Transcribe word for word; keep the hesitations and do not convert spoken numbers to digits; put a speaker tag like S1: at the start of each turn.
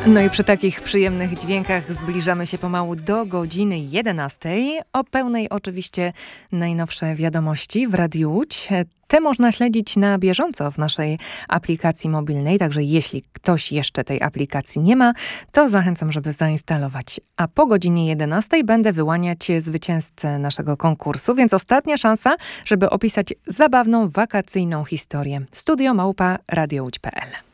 S1: No i przy takich przyjemnych dźwiękach zbliżamy się pomału do godziny jedenastej. O pełnej oczywiście najnowsze wiadomości w Radiu Łódź. Te można śledzić na bieżąco w naszej aplikacji mobilnej, także jeśli ktoś jeszcze tej aplikacji nie ma, to zachęcam, żeby zainstalować. A po godzinie jedenastej będę wyłaniać zwycięzcę naszego konkursu, więc ostatnia szansa, żeby opisać zabawną, wakacyjną historię. Studio małpa radiołódź kropka pe el.